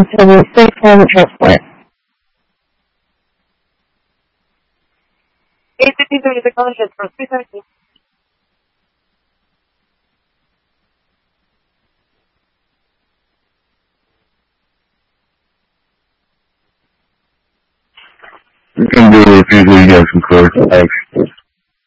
to the Safe Harbor Transplant. Este episodio de College Hospitality. We can do it if usually you have some correct facts.